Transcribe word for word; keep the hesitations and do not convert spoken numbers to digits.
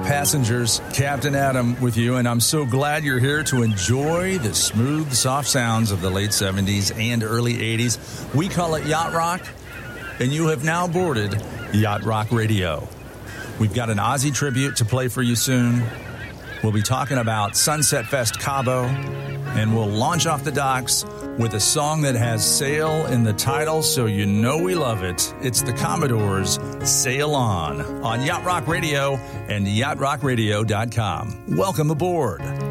passengers, Captain Adam with you, and I'm so glad you're here to enjoy the smooth, soft sounds of the late seventies and early eighties. We call it Yacht Rock, and you have now boarded Yacht Rock Radio. We've got an Aussie tribute to play for you soon. We'll be talking about Sunset Fest Cabo, and we'll launch off the docks with a song that has sail in the title, so you know we love it. It's the Commodores' Sail On on Yacht Rock Radio and yacht rock radio dot com. Welcome aboard.